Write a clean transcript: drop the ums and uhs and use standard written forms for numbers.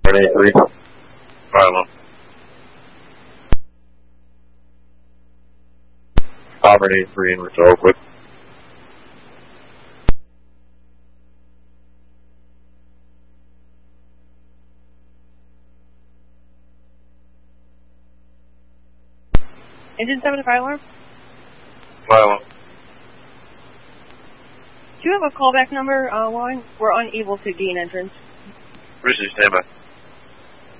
83. Fire alarm. Auburn 83 in reach Oakwood. Engine 7 fire alarm? Fire alarm. Do you have a callback number, Warren? We're unable to gain entrance. Richie, stand by.